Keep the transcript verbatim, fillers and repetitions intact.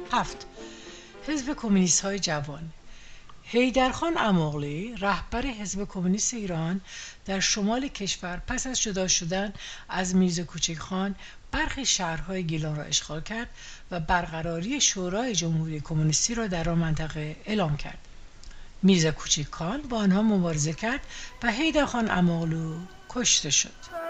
هفت. حزب کمونیست های جوان. حیدرخان اماغلی رهبر حزب کمونیست ایران در شمال کشور پس از جدا شدن از میرزا کوچک خان برخی شهرهای گیلان را اشغال کرد و برقراری شورای جمهوری کمونیستی را در آن منطقه اعلام کرد. میرزا کوچک خان با آنها مبارزه کرد و حیدرخان اماغلو کشته شد.